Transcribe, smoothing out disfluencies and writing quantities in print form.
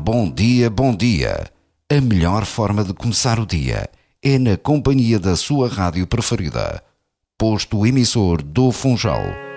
bom dia, bom dia. A melhor forma de começar o dia é na companhia da sua rádio preferida. Posto emissor do Funchal.